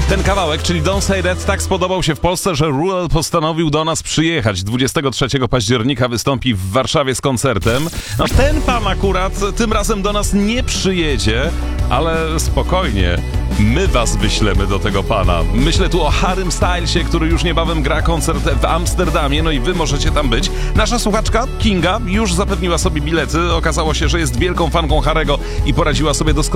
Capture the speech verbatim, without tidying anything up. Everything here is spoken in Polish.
Ten kawałek, czyli Don't Say That, tak spodobał się w Polsce, że Ruel postanowił do nas przyjechać. dwudziestego trzeciego października wystąpi w Warszawie z koncertem. No ten pan akurat tym razem do nas nie przyjedzie, ale spokojnie, my was wyślemy do tego pana. Myślę tu o Harrym Stylesie, który już niebawem gra koncert w Amsterdamie, no i wy możecie tam być. Nasza słuchaczka Kinga już zapewniła sobie bilety. Okazało się, że jest wielką fanką Harego i poradziła sobie doskonale